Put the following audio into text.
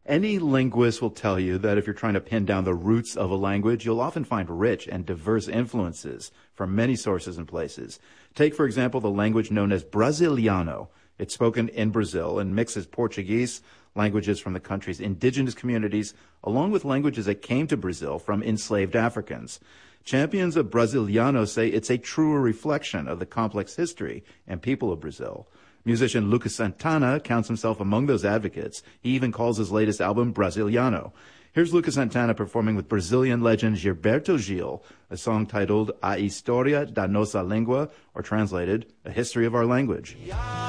Any linguist will tell you that if you're trying to pin down the roots of a language, you'll often find rich and diverse influences from many sources and places. Take, for example, the language known as Braziliano. It's spoken in Brazil and mixes Portuguese, languages from the country's indigenous communities, along with languages that came to Brazil from enslaved Africans. Champions of Braziliano say it's a truer reflection of the complex history and people of Brazil. Musician Lucas Santana counts himself among those advocates. He even calls his latest album Braziliano. Here's Lucas Santana performing with Brazilian legend Gilberto Gil, a song titled A História da Nossa Língua, or translated, A History of Our Language.